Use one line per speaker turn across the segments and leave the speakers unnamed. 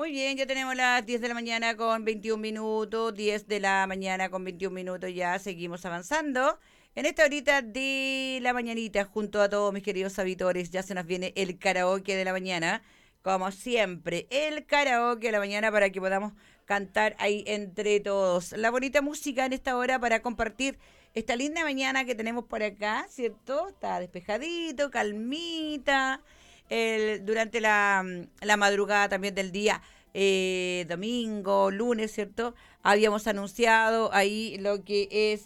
Muy bien, ya tenemos las 10 de la mañana con 21 minutos, 10 de la mañana con 21 minutos, ya seguimos avanzando. En esta horita de la mañanita, junto a todos mis queridos auditores, ya se nos viene el karaoke de la mañana. Como siempre, el karaoke de la mañana para que podamos cantar ahí entre todos. La bonita música en esta hora para compartir esta linda mañana que tenemos por acá, ¿cierto? Está despejadito, calmita durante la madrugada también del día domingo, lunes, ¿cierto? Habíamos anunciado ahí lo que es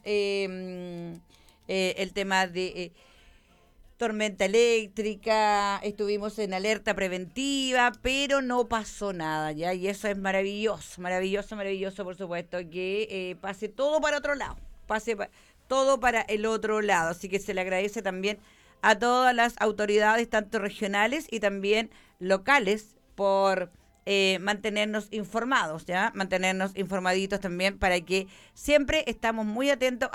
el tema de tormenta eléctrica, estuvimos en alerta preventiva, pero no pasó nada, ¿ya? Y eso es maravilloso, maravilloso, maravilloso, por supuesto, que pase todo para otro lado, todo para el otro lado. Así que se le agradece también a todas las autoridades, tanto regionales y también locales, por mantenernos informados, ¿ya? Mantenernos informaditos también para que siempre estamos muy atentos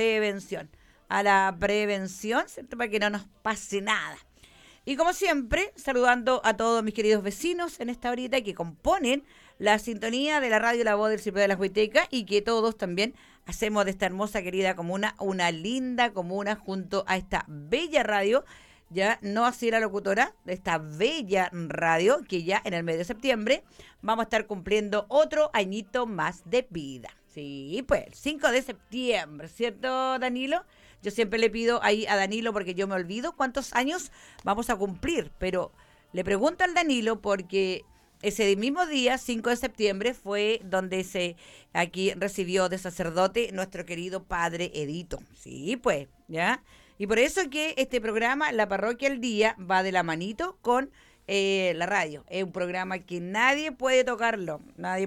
a la prevención, ¿cierto? Para que no nos pase nada. Y como siempre, saludando a todos mis queridos vecinos en esta horita que componen la sintonía de la radio La Voz del Ciprés de las Huitecas y que todos también hacemos de esta hermosa querida comuna una linda comuna junto a esta bella radio, ya no así la locutora de esta bella radio que ya en el mes de septiembre vamos a estar cumpliendo otro añito más de vida. Sí, pues, 5 de septiembre, ¿cierto, Danilo? Yo siempre le pido ahí a Danilo porque yo me olvido cuántos años vamos a cumplir, pero le pregunto al Danilo porque ese mismo día, 5 de septiembre, fue donde aquí recibió de sacerdote nuestro querido padre Edito. Sí, pues, ¿ya? Y por eso que este programa, La Parroquia al Día, va de la manito con la radio. Es un programa que nadie puede tocarlo,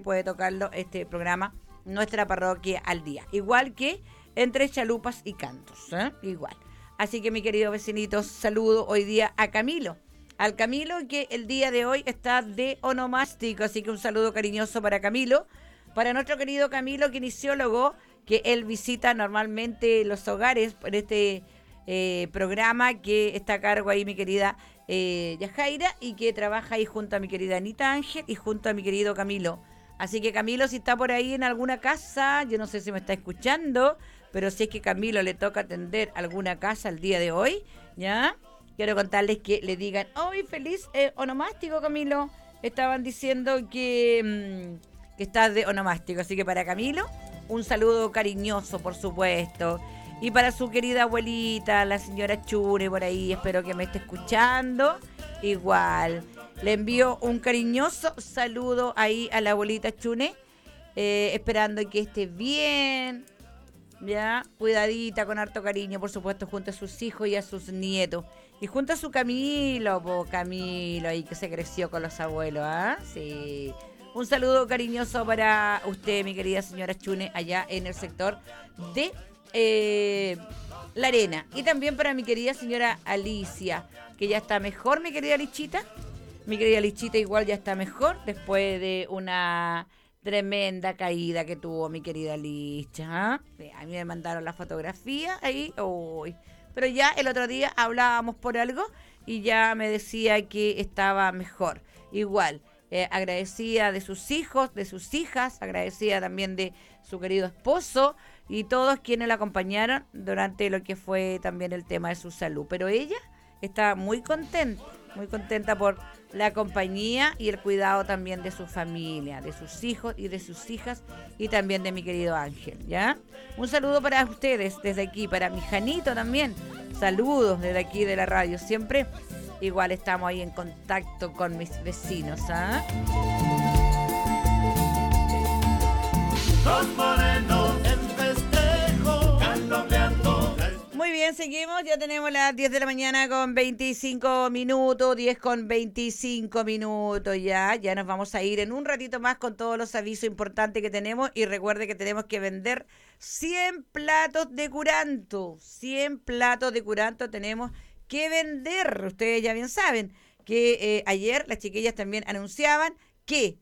este programa, Nuestra Parroquia al Día. Igual que Entre Chalupas y Cantos, igual. Así que, mi querido vecinito, saludo hoy día a Camilo. Al Camilo que el día de hoy está de onomástico, así que un saludo cariñoso para Camilo. Para nuestro querido Camilo, kinesiólogo, que él visita normalmente los hogares por este programa que está a cargo ahí mi querida Yajaira y que trabaja ahí junto a mi querida Anita Ángel y junto a mi querido Camilo. Así que Camilo, si está por ahí en alguna casa, yo no sé si me está escuchando, pero si es que Camilo le toca atender alguna casa el día de hoy, ¿ya? Quiero contarles que le digan, ¡ay, feliz onomástico, Camilo! Estaban diciendo que estás de onomástico. Así que para Camilo, un saludo cariñoso, por supuesto. Y para su querida abuelita, la señora Chure, por ahí, espero que me esté escuchando. Igual, le envío un cariñoso saludo ahí a la abuelita Chune, esperando que esté bien, ya, cuidadita, con harto cariño, por supuesto, junto a sus hijos y a sus nietos. Y junto a su Camilo, ahí que se creció con los abuelos, ¿ah? Sí. Un saludo cariñoso para usted, mi querida señora Chune, allá en el sector de La Arena. Y también para mi querida señora Alicia, que ya está mejor, mi querida Lichita. Mi querida Lichita igual ya está mejor después de una tremenda caída que tuvo mi querida Licha. A mí me mandaron la fotografía ahí. Uy. Pero ya el otro día hablábamos por algo y ya me decía que estaba mejor. Igual, agradecida de sus hijos, de sus hijas, agradecida también de su querido esposo y todos quienes la acompañaron durante lo que fue también el tema de su salud. Pero ella está muy contenta por la compañía y el cuidado también de su familia, de sus hijos y de sus hijas y también de mi querido Ángel, ¿ya? Un saludo para ustedes desde aquí, para mi Janito también. Saludos desde aquí de la radio. Siempre igual estamos ahí en contacto con mis vecinos, ¿ah?
Los morenos en festejo, candombeando.
Muy bien, seguimos, ya tenemos las 10 de la mañana con 25 minutos, 10 con 25 minutos ya nos vamos a ir en un ratito más con todos los avisos importantes que tenemos y recuerde que tenemos que vender 100 platos de curanto, 100 platos de curanto tenemos que vender, ustedes ya bien saben que ayer las chiquillas también anunciaban que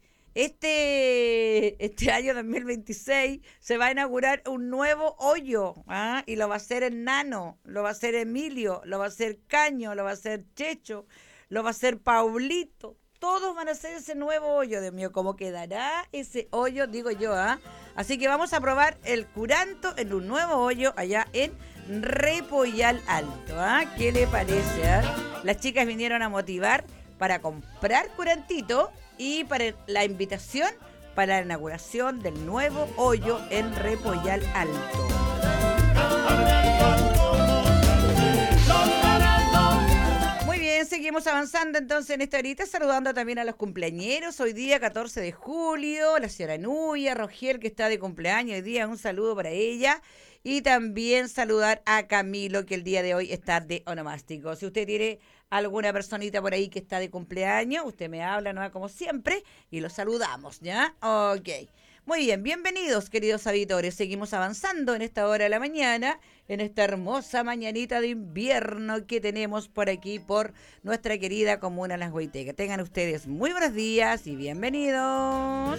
este año 2026 se va a inaugurar un nuevo hoyo, y lo va a hacer en Nano, lo va a hacer Emilio, lo va a hacer Caño, lo va a hacer Checho, lo va a hacer Paulito, todos van a hacer ese nuevo hoyo. Dios mío, ¿cómo quedará ese hoyo? Digo yo, ¿ah? Así que vamos a probar el curanto en un nuevo hoyo allá en Repollal Alto, ¿ah? ¿Qué le parece, ah? Las chicas vinieron a motivar para comprar curantito y para la invitación para la inauguración del nuevo hoyo en Repollal Alto. Muy bien, seguimos avanzando entonces en esta horita, saludando también a los cumpleañeros. Hoy día, 14 de julio, la señora Nuya Rogel, que está de cumpleaños hoy día, un saludo para ella. Y también saludar a Camilo, que el día de hoy está de onomástico. Si usted tiene alguna personita por ahí que está de cumpleaños, usted me habla, ¿no? Como siempre, y lo saludamos, ¿ya? Ok. Muy bien, bienvenidos, queridos auditores. Seguimos avanzando en esta hora de la mañana, en esta hermosa mañanita de invierno que tenemos por aquí, por nuestra querida comuna Las Huaytecas. Tengan ustedes muy buenos días y bienvenidos.